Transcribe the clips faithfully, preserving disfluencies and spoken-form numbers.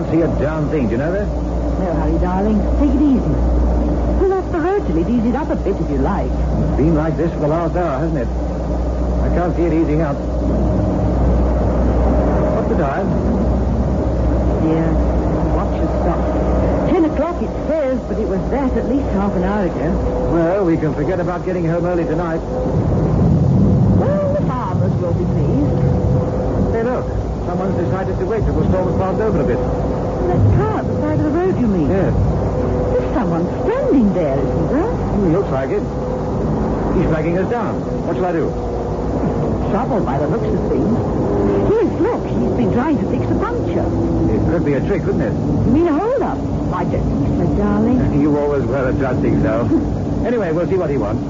see a darn thing. Do you know that? No hurry, darling. Take it easy. Pull off the road till it eases up a bit if you like. It's been like this for the last hour, hasn't it? I can't see it easing up. What's the time? Dear, the watch has stopped. Ten o'clock it says, but it was that at least half an hour ago. Well, we can forget about getting home early tonight. Well, the farmers will be pleased. Hey, look. Someone's decided to wait till the storm has passed over a bit. That car at the side of the road, you mean? Yes. There's someone standing there, isn't there? He looks like it. He's flagging us down. What shall I do? Trouble by the looks of things. Yes, look, he's been trying to fix a puncture. It could be a trick, couldn't it? You mean a hold-up? I don't think so, darling. You always were a trusting so. Anyway, we'll see what he wants.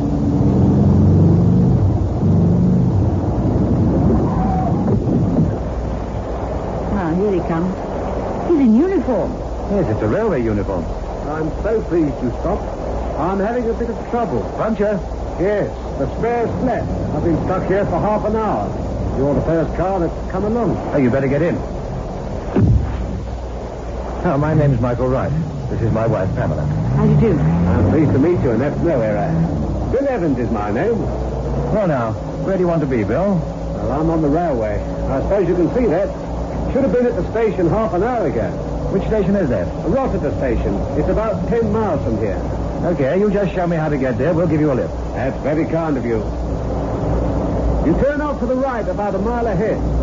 Ah, here he comes. He's in uniform. Yes, it's a railway uniform. I'm so pleased you stopped. I'm having a bit of trouble. Puncture? Yes, the spare's flat. I've been stuck here for half an hour. You're the first car that's come along. Oh, you better get in. Oh, my name's Michael Wright. This is my wife, Pamela. How do you do? I'm pleased to meet you, and that's no error. Bill Evans is my name. Well, now, where do you want to be, Bill? Well, I'm on the railway. I suppose you can see that. Should have been at the station half an hour ago. Which station is that? Rossiter Station. It's about ten miles from here. Okay, you just show me how to get there. We'll give you a lift. That's very kind of you. You turn off to the right about a mile ahead.